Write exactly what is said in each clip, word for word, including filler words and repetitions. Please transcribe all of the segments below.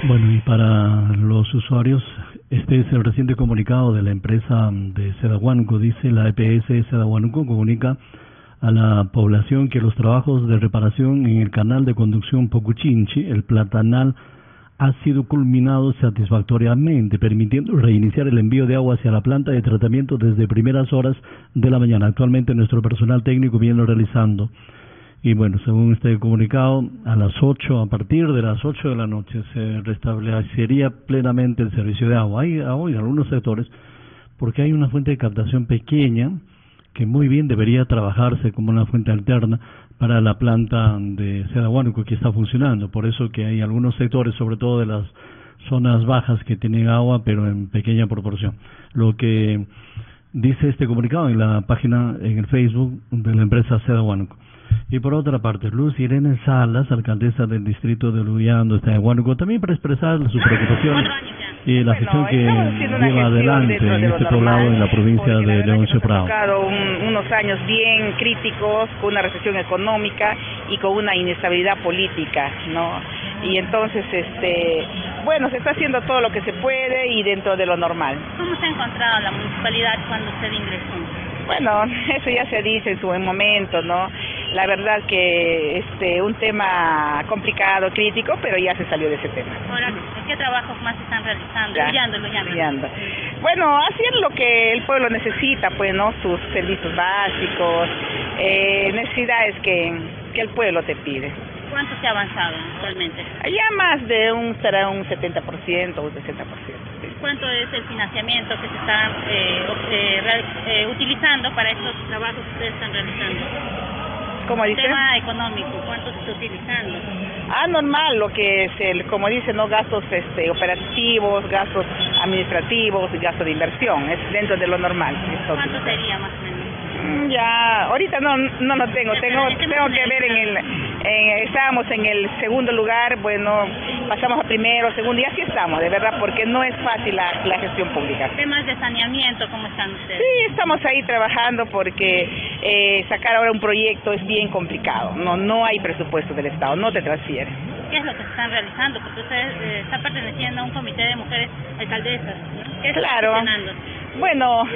Bueno, y para los usuarios, este es el reciente comunicado de la empresa de Cedahuánuco. Dice la E P S Cedahuánuco comunica a la población que los trabajos de reparación en el canal de conducción Pocuchinchi, el Platanal, ha sido culminado satisfactoriamente, permitiendo reiniciar el envío de agua hacia la planta de tratamiento desde primeras horas de la mañana. Actualmente nuestro personal técnico viene realizando. Y bueno, según este comunicado, a las ocho, a partir de las ocho de la noche se restablecería plenamente el servicio de agua. Hay hoy en algunos sectores, porque hay una fuente de captación pequeña que muy bien debería trabajarse como una fuente alterna para la planta de Cedahuánuco que está funcionando. Por eso que hay algunos sectores, sobre todo de las zonas bajas, que tienen agua, pero en pequeña proporción. Lo que dice este comunicado en la página, en el Facebook de la empresa Cedahuánuco. Y por otra parte, Luz Irene Salas, alcaldesa del distrito de Luyando, está en Huánuco, también para expresar su preocupación y la gestión que lleva adelante en este poblado en la provincia de Leoncio Prado. Ha un, unos años bien críticos, con una recesión económica y con una inestabilidad política, ¿no? Y entonces, este, bueno, se está haciendo todo lo que se puede y dentro de lo normal. ¿Cómo se ha encontrado la municipalidad cuando usted ingresó? Bueno, eso ya se dice en su momento, ¿no? La verdad que este un tema complicado, crítico, pero ya se salió de ese tema. Ahora, ¿qué trabajos más están realizando? Luyando, Luyando. Luyando. Bueno, hacer lo que el pueblo necesita, pues, ¿no? Sus servicios básicos, eh, necesidades que, que el pueblo te pide. ¿Cuánto se ha avanzado actualmente? Ya más de un, será un setenta por ciento o un sesenta por ciento. Sí. ¿Cuánto es el financiamiento que se está eh, eh, eh, utilizando para estos trabajos que ustedes están realizando? ¿Cómo dice? El tema económico, ¿cuánto se está utilizando? Ah, normal, lo que es, el, como dicen, ¿no? Gastos este, operativos, gastos administrativos y gastos de inversión, es dentro de lo normal. ¿Cuánto sería más o menos? Ya, ahorita no no lo tengo, tengo tengo que ver en el, en, estábamos en el segundo lugar, bueno, pasamos a primero, segundo, y así estamos, de verdad, porque no es fácil la, la gestión pública. Temas de saneamiento, ¿cómo están ustedes? Sí, estamos ahí trabajando porque eh, sacar ahora un proyecto es bien complicado, no no hay presupuesto del Estado, no te transfiere. ¿Qué es lo que están realizando? Porque ustedes eh, están perteneciendo a un comité de mujeres alcaldesas, ¿no? ¿Qué está claro. gestionando? Bueno,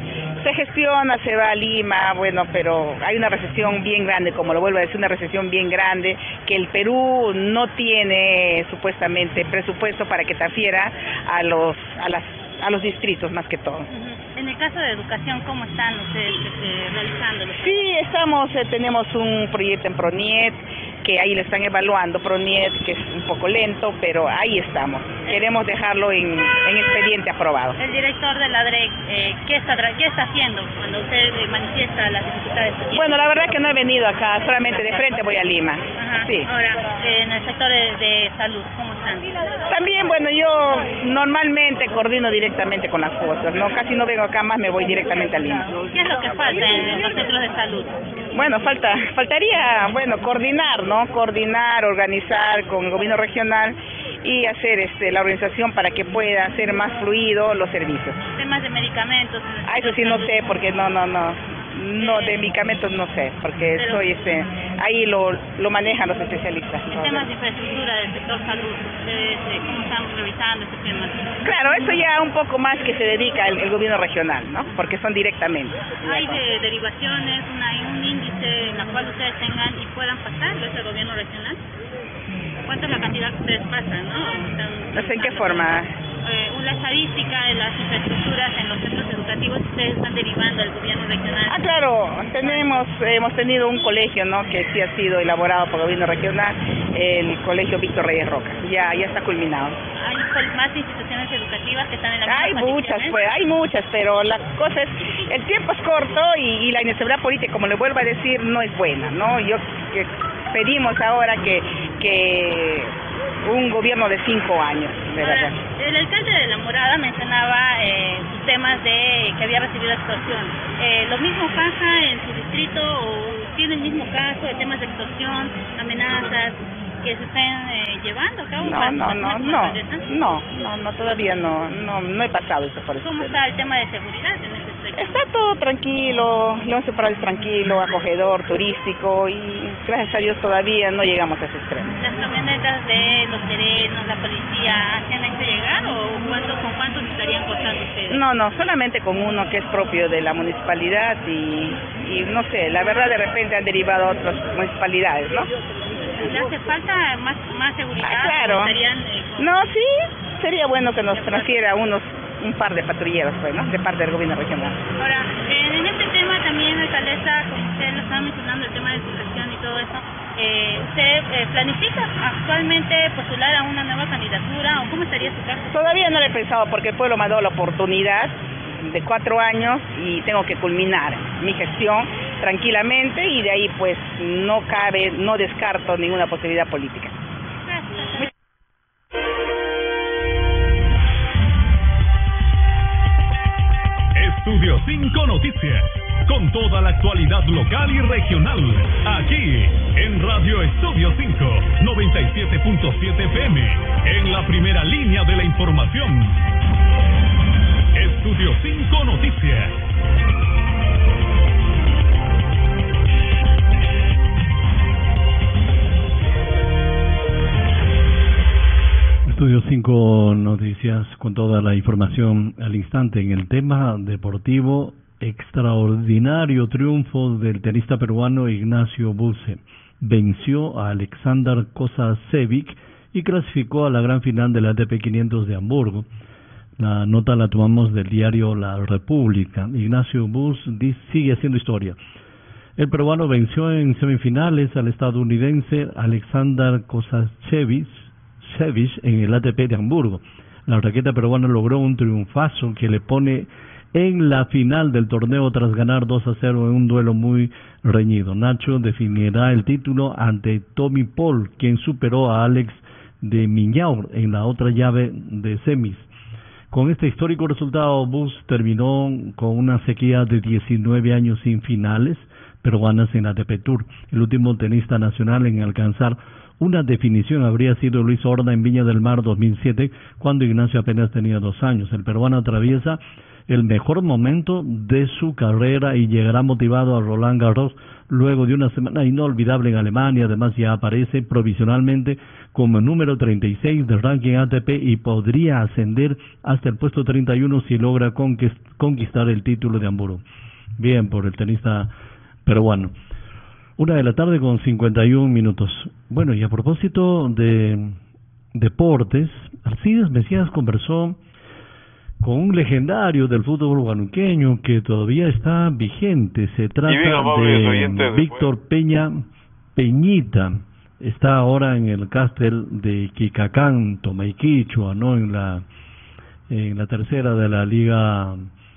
se gestiona, se va a Lima, bueno, pero hay una recesión bien grande, como lo vuelvo a decir, una recesión bien grande, que el Perú no tiene supuestamente presupuesto para que transfiera a los a las a los distritos más que todo. Uh-huh. En el caso de educación, ¿cómo están ustedes eh, realizándolo? Sí, estamos, eh, tenemos un proyecto en PRONIET, que ahí lo están evaluando, PRONIET, que es un poco lento, pero ahí estamos. Queremos dejarlo en, en expediente aprobado. El director de la D R E C, eh, ¿qué, está, ¿qué está haciendo cuando usted manifiesta las dificultades? Bueno, la verdad que no he venido acá, solamente de frente voy a Lima. Ajá. Sí. Ahora, eh, en el sector de, de salud, ¿cómo están? También, bueno, yo normalmente coordino directamente con las cosas, ¿no? Casi no vengo acá, más me voy directamente a Lima. ¿Qué es lo que falta en los centros de salud? Bueno, falta, faltaría, bueno, coordinar, ¿no? Coordinar, organizar con el gobierno regional y hacer este la organización para que pueda ser más fluido los servicios. Temas de medicamentos. Ah, eso sí no sé, porque no, no, no, no, de medicamentos no sé, porque Pero, soy este, ahí lo, lo manejan los especialistas. En ¿no? temas de infraestructura del sector salud, ¿ustedes eh, cómo están revisando este tema? Claro, eso ya un poco más que se dedica el, el gobierno regional, ¿no? Porque son directamente. ¿Hay de derivaciones, una, un índice en la cual ustedes tengan y puedan pasar desde el gobierno regional? ¿Cuánta es la cantidad que ustedes pasan, no? Están, no sé en qué forma. Eh, una estadística de las infraestructuras en los centros educativos que ustedes están derivando al gobierno regional. Ah, claro, tenemos, hemos tenido un colegio, ¿no? Que sí ha sido elaborado por el gobierno regional, el colegio Víctor Reyes Roca, ya, ya está culminado. ¿Hay más instituciones educativas que están en la misma Hay muchas, pues, hay muchas, pero la cosa es, el tiempo es corto y, y la inestabilidad política, como le vuelvo a decir, no es buena, ¿no? Yo que pedimos ahora que, que un gobierno de cinco años, de Ahora, verdad. El alcalde de La Morada mencionaba eh, sus temas de que había recibido extorsión. Eh, ¿Lo mismo pasa en su distrito o tiene el mismo caso de temas de extorsión, amenazas que se estén eh, llevando a cabo? No, no, no, no, no, no, no, todavía no, no, no he pasado eso por eso. ¿Cómo está el tema de seguridad en este respecto? Está todo tranquilo, lo hace para el tranquilo, acogedor, turístico y gracias a Dios todavía no llegamos a ese extremo. ¿Las camionetas de los terrenos, la policía, hacen hecho llegar o cuánto, con cuántos estarían costando ustedes? No, no, solamente con uno que es propio de la municipalidad y, y no sé, la verdad de repente han derivado a otras municipalidades, ¿no? ¿Le hace falta más, más seguridad? Ah, claro. Estarían, eh, con... No, sí, sería bueno que nos transfiera unos un par de patrulleros, pues, ¿no? De parte del gobierno regional. Ahora, eh, en este tema también, alcaldesa, como usted lo estaba mencionando, el tema de su gestión y todo eso, eh, ¿usted eh, planifica actualmente postular a una nueva candidatura o cómo estaría su caso? Todavía no lo he pensado porque el pueblo me ha dado la oportunidad de cuatro años y tengo que culminar mi gestión tranquilamente y de ahí pues no cabe, no descarto ninguna posibilidad política. Gracias. Estudio cinco Noticias, con toda la actualidad local y regional, aquí en Radio Estudio cinco, noventa y siete punto siete F M, en la primera línea de la información. Estudio cinco Noticias. Estudio cinco Noticias con toda la información al instante. En el tema deportivo, extraordinario triunfo del tenista peruano Ignacio Buse. Venció a Alexander Kosacevic y clasificó a la gran final del A T P quinientos de Hamburgo. La nota la tomamos del diario La República. Ignacio Buse sigue haciendo historia. El peruano venció en semifinales al estadounidense Alexander Kosacevic en el A T P de Hamburgo. La raqueta peruana logró un triunfazo que le pone en la final del torneo tras ganar dos a cero en un duelo muy reñido. Nacho definirá el título ante Tommy Paul, quien superó a Alex de Miñaur en la otra llave de semis. Con este histórico resultado, Bus terminó con una sequía de diecinueve años sin finales peruanas en A T P Tour. El último tenista nacional en alcanzar una definición habría sido Luis Horna en Viña del Mar dos mil siete, cuando Ignacio apenas tenía dos años. El peruano atraviesa el mejor momento de su carrera y llegará motivado a Roland Garros luego de una semana inolvidable en Alemania. Además, ya aparece provisionalmente como número treinta y seis del ranking A T P y podría ascender hasta el puesto treinta y uno si logra conquistar el título de Hamburgo. Bien por el tenista peruano. Una de la tarde con cincuenta y un minutos. Bueno, y a propósito de deportes, Alcides Mesías conversó con un legendario del fútbol guanuqueño que todavía está vigente. Se trata de Víctor Peña Peñita. Está ahora en el Castel de Quicacán, Tomaiquichua, ¿no? En la en la tercera de la Liga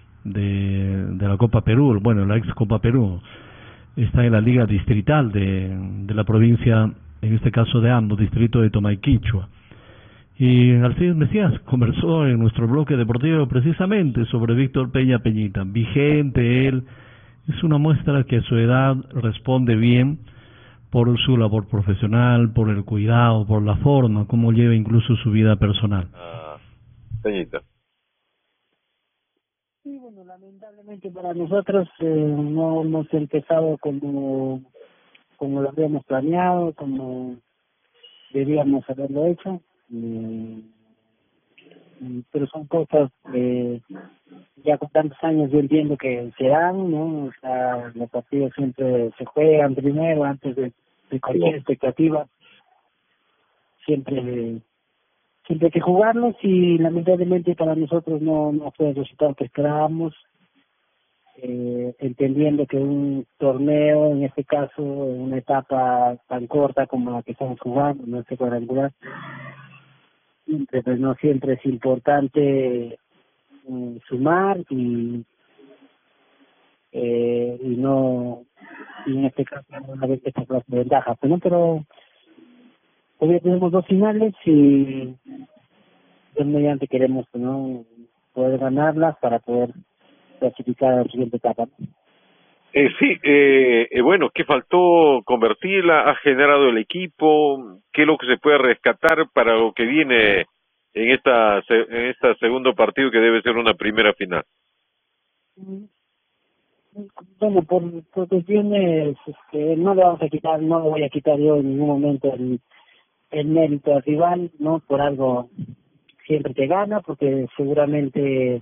de, de la Copa Perú, bueno, la ex Copa Perú. Está en la Liga Distrital de, de la provincia, en este caso de ambos, distrito de Tomaiquichua. Y Alcides Mesías conversó en nuestro bloque deportivo precisamente sobre Víctor Peña Peñita. Vigente él, es una muestra que a su edad responde bien por su labor profesional, por el cuidado, por la forma, como lleva incluso su vida personal. Ah, Peñita. Sí, bueno, lamentablemente para nosotros eh, no hemos empezado como, como lo habíamos planeado, como debíamos haberlo hecho, eh, pero son cosas que ya con tantos años yo entiendo que se dan, ¿no? O sea, los partidos siempre se juegan primero antes de, de cualquier expectativa, siempre siempre hay que jugarlos y lamentablemente para nosotros no, no fue el resultado que esperábamos, eh, entendiendo que un torneo, en este caso, en una etapa tan corta como la que estamos jugando, no este cuadrangular, pues no siempre es importante eh, sumar y eh, y no, y en este caso una vez esta clase de ventaja, pero, pero hoy tenemos dos finales y pues, mediante queremos, ¿no?, poder ganarlas para poder clasificar a la siguiente etapa. Eh, sí, eh, eh, bueno, ¿qué faltó convertirla? ¿Ha generado el equipo? ¿Qué es lo que se puede rescatar para lo que viene en esta en este segundo partido que debe ser una primera final? Bueno, por, por cuestiones, este, no le vamos a quitar, no le voy a quitar yo en ningún momento el, el mérito al rival, ¿no? Por algo siempre te gana, porque seguramente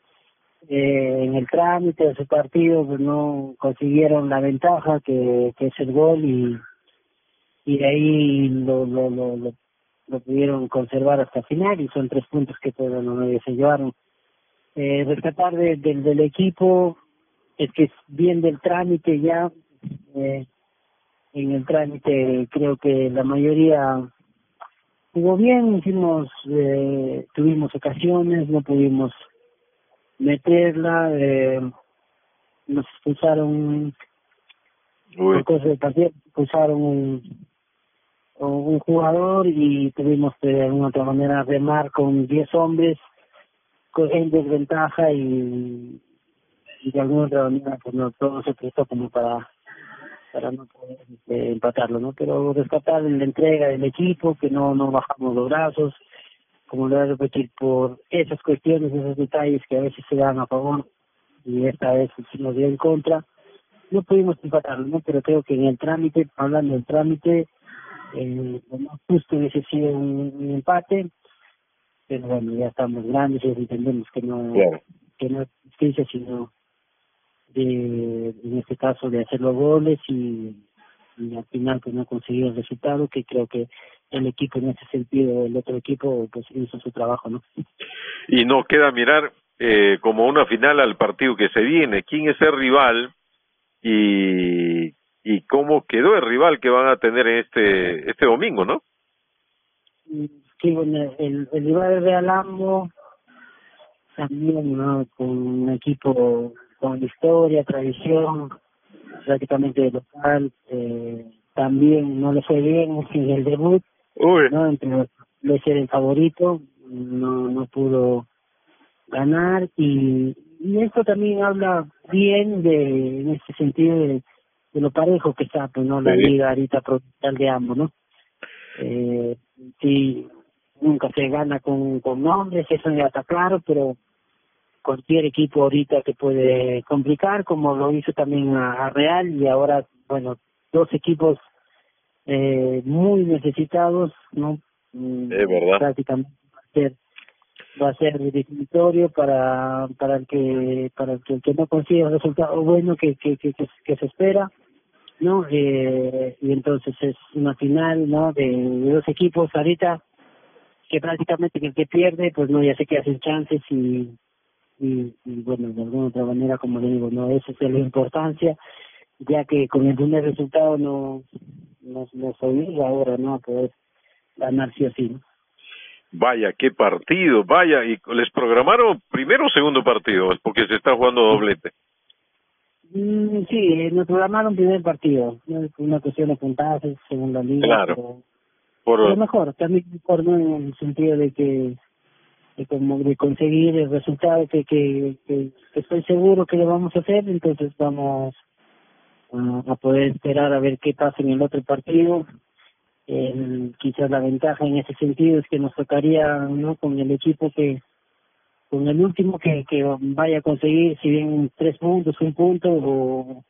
eh, en el trámite de su partido pues, no consiguieron la ventaja que, que es el gol y, y de ahí lo, lo, lo, lo, lo pudieron conservar hasta el final y son tres puntos que todos los medios se llevaron. Eh, rescatar de, de, del equipo es que bien del trámite ya, eh, en el trámite creo que la mayoría jugó bien, hicimos, eh, tuvimos ocasiones, no pudimos meterla, eh, nos expulsaron, por cosas de partido, expulsaron un, un jugador y tuvimos de alguna otra manera remar con diez hombres en desventaja y y de alguna otra manera pues no todo se prestó como para para no poder eh, empatarlo, ¿no? Pero rescatar la entrega del equipo, que no no bajamos los brazos, como lo voy a repetir, por esas cuestiones, esos detalles que a veces se dan a favor y esta vez se nos dio en contra, no pudimos empatarlo, ¿no? Pero creo que en el trámite, hablando del trámite, eh, lo más justo hubiese sido un, un empate, pero bueno, ya estamos grandes y entendemos que no, claro. que no es justicia, sino de, en este caso de hacer los goles y, y al final pues no conseguir el resultado, que creo que el equipo en ese sentido, el otro equipo pues hizo su trabajo, ¿no? Y nos queda mirar eh, como una final al partido que se viene, quién es el rival y y cómo quedó el rival que van a tener este este domingo, ¿no? Sí, bueno, el, el rival de Real Ambo también, ¿no? Con un equipo con historia, tradición, prácticamente local, eh, también no le fue bien en el debut, Uy. ¿no? Entre de ser el favorito, no no pudo ganar y, y esto también habla bien de, en este sentido, de, de lo parejo que está, pues, ¿no? La sí. liga ahorita provincial de ambos, ¿no? Eh, sí, nunca se gana con, con nombres, eso ya está claro, pero cualquier equipo ahorita te puede complicar, como lo hizo también a, a Real, y ahora, bueno, dos equipos eh, muy necesitados, ¿no? Es verdad. Prácticamente va a ser, va a ser definitorio para para el que para el que, el que no consiga el resultado bueno que que, que, que, que se espera, ¿no? Eh, y entonces es una final, ¿no? De, de dos equipos ahorita que prácticamente el que pierde, pues no, ya se queda sin chances y Y, y bueno, de alguna otra manera, como le digo, no, esa es la importancia, ya que con el primer resultado no nos, nos obliga ahora, ¿no? A poder ganar sí o sí, ¿no? Vaya, qué partido, vaya, y les programaron primero o segundo partido, porque se está jugando doblete. Mm, sí, nos programaron primer partido, ¿no? Una cuestión de puntajes, segunda liga, claro. pero, Por... pero mejor, también mejor, ¿no? En el sentido de que de como de conseguir el resultado que, que, que, que estoy seguro que lo vamos a hacer, entonces vamos a, a poder esperar a ver qué pasa en el otro partido. El, quizás la ventaja en ese sentido es que nos tocaría, ¿no? Con el equipo que, con el último que, que vaya a conseguir, si bien tres puntos, un punto, o,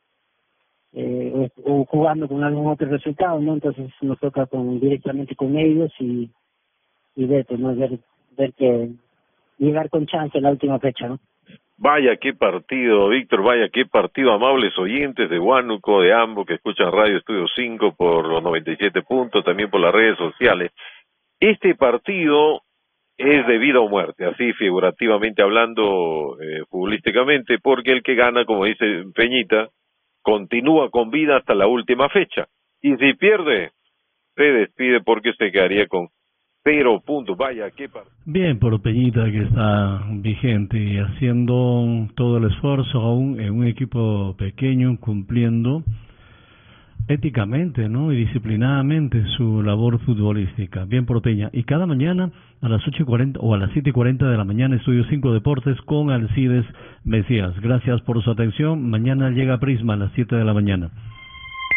eh, o, o jugando con algún otro resultado, ¿no? Entonces nos toca con, directamente con ellos y, y ver, pues, ¿no? ver ver que llegar con chance en la última fecha, ¿no? Vaya qué partido, Víctor, vaya qué partido, amables oyentes de Huánuco, de Ambo, que escuchan Radio Estudio cinco por los noventa y siete puntos, también por las redes sociales. Este partido es de vida o muerte, así figurativamente hablando, eh, futbolísticamente, porque el que gana, como dice Peñita, continúa con vida hasta la última fecha. Y si pierde, se despide porque se quedaría con cero puntos. Vaya, qué par... Bien por Peñita, que está vigente y haciendo todo el esfuerzo aún en un equipo pequeño, cumpliendo éticamente, ¿no? Y disciplinadamente su labor futbolística. Bien por Peña. Y cada mañana a las ocho y cuarenta o a las siete y cuarenta de la mañana, Estudio cinco Deportes con Alcides Mesías. Gracias por su atención. Mañana llega Prisma a las siete de la mañana.